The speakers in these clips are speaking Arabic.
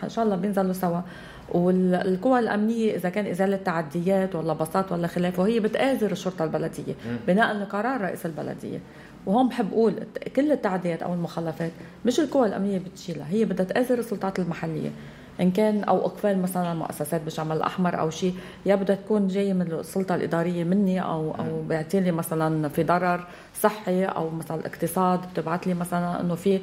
إن شاء الله بينزلوا سوا. والقوى الأمنية إذا كان إزالة تعديات ولا بساط ولا خلافه هي بتآزر الشرطة البلدية بناء لقرار رئيس البلدية. وهم بحب أقول كل التعديات أو المخلفات مش القوى الأمنية بتشيلها، هي بدها تآزر السلطات المحلية إن كان أو إقفال مثلا مؤسسات بالشمال الأحمر أو شيء، يا بدها تكون جاية من السلطة الإدارية مني أو بيعطيلي مثلا في ضرر صحي أو مثلا الاقتصاد بتبعت لي مثلا إنه في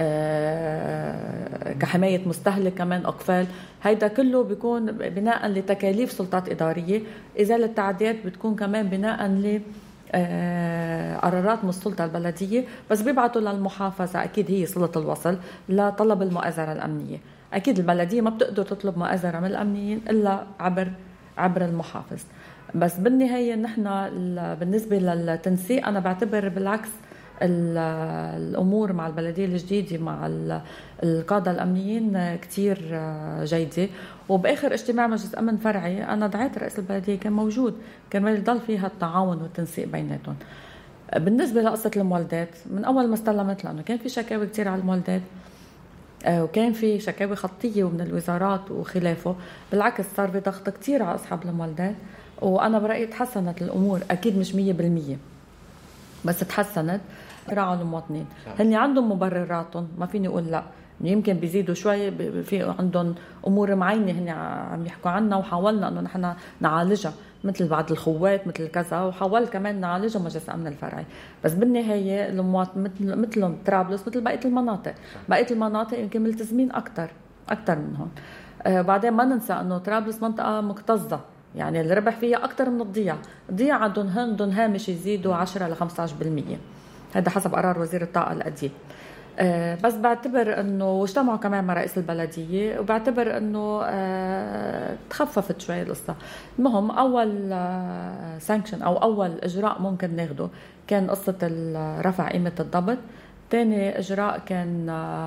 كحماية مستهلك كمان إقفال. هيدا كله بيكون بناء لتكاليف سلطات إدارية. إزالة التعديات بتكون كمان بناء ل قرارات من السلطة البلدية، بس بيبعتوا للمحافظة أكيد هي صلة الوصل لطلب المؤازرة الأمنية. أكيد البلدية ما بتقدر تطلب مؤازرة من الأمنيين إلا عبر المحافظ. بس بالنهاية نحن بالنسبة للتنسيق أنا بعتبر بالعكس الأمور مع البلدية الجديدة مع القادة الأمنيين كتير جيدة. وبآخر اجتماع مجلس أمن فرعي أنا دعيت رئيس البلدية كان موجود، كان يضل فيها التعاون والتنسيق بيناتهم. بالنسبة لقصة المولدات من أول ما استلمت، لأنه كان في شكاوي كتير على المولدات وكان في شكاوي خطية ومن الوزارات وخلافه، بالعكس صار في ضغط كتير على أصحاب المولدات. وأنا برأيي تحسنت الأمور، أكيد مش 100% بس تحسنت. راعوا المواطنين هن عندهم مبرراتهم، ما فيني أقول لا، يمكن بيزيدوا شوي، في عندهم أمور معينة هن عم يحكوا عنها وحاولنا أنه نحن نعالجها مثل بعض الخوات مثل كذا، وحاول كمان نعالجها مجلس أمن الفرعي. بس بالنهاية المواطن مثلهم طرابلس مثل بقية المناطق يمكن ملتزمين أكتر منهم. بعدين ما ننسى أنه طرابلس منطقة مكتظة، يعني الربح فيها أكتر من الضياع عندهم هامش يزيدوا 10 ل 15%، هذا حسب قرار وزير الطاقة القديم. بس بعتبر انه واجتمعوا كمان مع رئيس البلدية، وبعتبر انه تخففت شوي القصة. المهم اول سانكشن او اول اجراء ممكن ناخده كان قصة رفع قيمة الضبط. تاني اجراء كان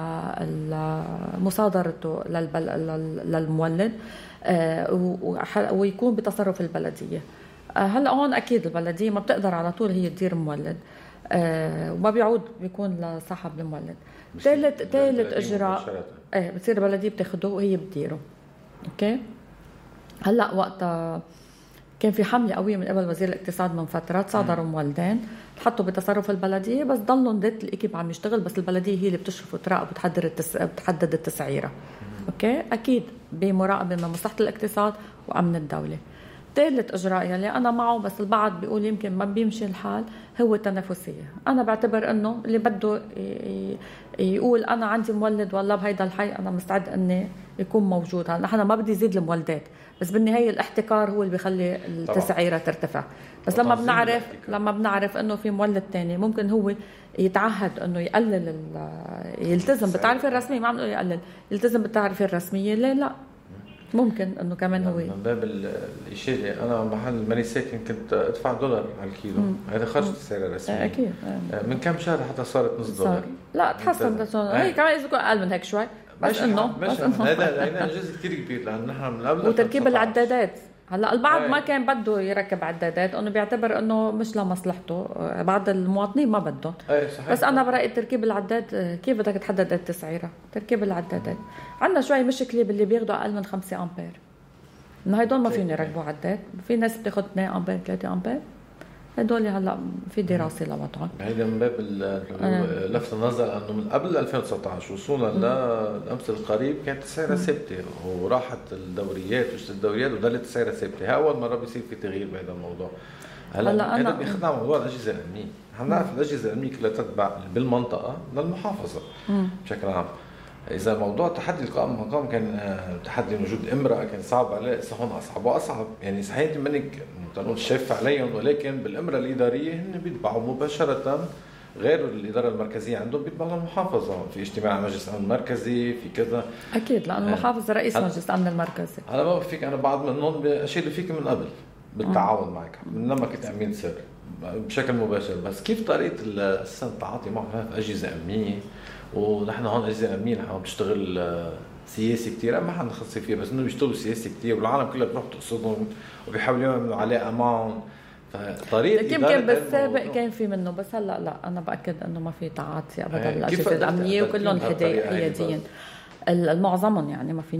مصادرته للمولد ويكون بتصرف البلدية. هلا هون اكيد البلدية ما بتقدر على طول هي تدير مولد، وما بيعود بيكون لصاحب المولد. ثالث اجراء بتصير البلديه بتاخده وهي بتديره. اوكي. هلا وقت كان في حمله قويه من قبل وزير الاقتصاد من فتره، صادروا مولدين حطوا بتصرف البلديه، بس ضلوا ندت الايكيب عم يشتغل، بس البلديه هي اللي بتشرف وتراقب وتحدد التسعيره. اوكي، اكيد بمراقبه من مصلحه الاقتصاد وامن الدوله. ثالث إجراء يلي أنا معه بس البعض بيقول يمكن ما بيمشي الحال هو التنافسية. أنا بعتبر أنه اللي بده يقول أنا عندي مولد والله بهيدا الحي أنا مستعد أني يكون موجود. هلا نحن ما بدي يزيد المولدات، بس بالنهاية الاحتكار هو اللي بيخلي التسعيرة ترتفع. بس لما بنعرف أنه في مولد تاني ممكن هو يتعهد أنه يقلل يلتزم بالتعرفة الرسمية، ما عم نقول يقلل، يلتزم بالتعرفة الرسمية، ليه لا؟ ممكن انه كمان هو من باب الشيء اللي انا محل ماني ساكن كنت ادفع $1 على الكيلو، هذا خرج السعر الرسمي اكيد. من كم شهر حتى صارت $0.5. لا تحسن هي كمان اذا اقل من هيك شوي، بس انه هذا جزء كثير كبير لان نحن من قبل وتركيب العدادات. هلا البعض ما كان بده يركب عدادات، انه بيعتبر انه مش لمصلحته، بعض المواطنين ما بدهم. بس انا برايي تركيب العداد كيف بدك تحدد التسعيره؟ تركيب العدادات عندنا شوي مشكله باللي بياخذوا اقل من 5 امبير، انه هدول ما فيهم يركبوا عداد. في ناس بتاخذ 2 امبير 3 امبير، هدول هلا في دراسه لوضعهم. هيدا من باب لفت النظر انه من قبل 2019 وصولا للامس القريب كانت السعر ثابته، وراحت الدوريات وظلت السعر ثابته. اول مره بيصير في تغيير بهذا الموضوع. هلا انا بيخدم موضوع الاجهزه الامنيه. نعرف الاجهزه الامنيه كلها تتبع بالمنطقه للمحافظه بشكل عام. اذا موضوع تحدي القائم المقام كان تحدي وجود امراه كان صعب عليه، هون اصعب واصعب. يعني صحيح منك تنقول شاف عليهم، ولكن بالامراه الاداريه هن بيتبعوا مباشره، غير الاداره المركزيه عندهم بيتبعوا المحافظه. في اجتماع مجلس الامن المركزي في كذا اكيد، لانه المحافظ رئيس مجلس الامن المركزي. انا ما بفيك، انا بعض منهم اشيل فيك من قبل بالتعاون معك من لما كنت امين سر بشكل مباشر. بس كيف طريقه التعاطي معها في اجهزه امنيه؟ ونحن هون اجهزه امنيه نحن بنشتغل سياسي كتير، ما حدا خصص فيه، بس انه بيشتغلوا سياسي كتير والعالم كلها بتروح تقصدهم وبيحاولوا يعملوا علاقه معهم. فطريقه يمكن بالسابق كان في منه، بس هلا لا، انا باكد انه ما في تعاطي ابدا بالاجهزه الامنيه وكلهم حياديين المعظمهم، يعني ما في